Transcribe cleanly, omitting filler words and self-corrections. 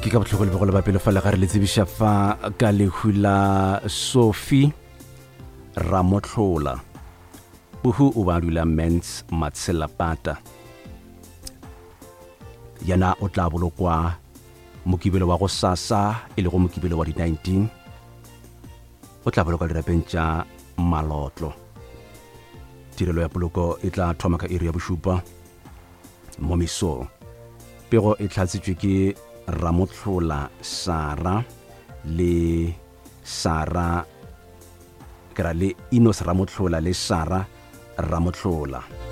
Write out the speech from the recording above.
ke ka botlhoko le begolo ba pelo fa le ga re le tsebiša fa ka lehu la Sophie Ramotlola buhu o ba dula Mens Matselapata yana o tla bolokwa mokibelo wa go sasa e le go mokibelo wa di-19 o tla bolokwa dirapeng tša Malotlo. Tirelo ya poloko e tla thoma ka iri ya bošupa mo mesong. Pego e tlhatsitšwe ke Ramotlola Sara le Sara kera le Inos Ramotlola le Sara Ramotlola.